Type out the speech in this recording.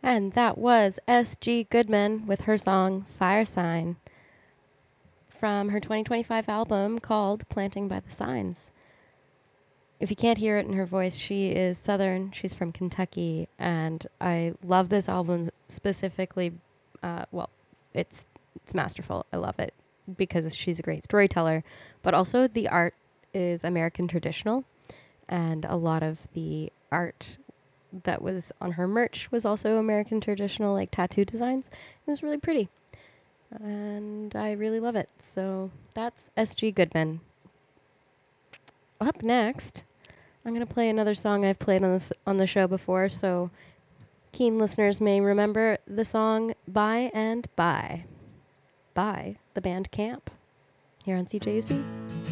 And that was S.G. Goodman with her song Fire Sign from her 2025 album called Planting by the Signs. If you can't hear it in her voice, she is Southern. She's from Kentucky. And I love this album specifically. Well, it's masterful. I love it because she's a great storyteller. But also the art is American traditional. And a lot of the art that was on her merch was also American traditional, like tattoo designs. It was really pretty. And I really love it. So that's S.G. Goodman. Up next, I'm going to play another song I've played on the show before, so keen listeners may remember the song By and By the band Camp here on CJUC.